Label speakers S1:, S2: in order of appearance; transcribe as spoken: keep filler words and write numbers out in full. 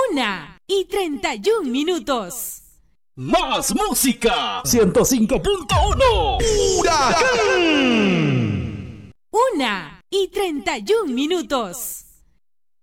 S1: Una y treinta y un minutos.
S2: Más música. ciento cinco punto uno. Huracán.
S1: Una y treinta y un minutos.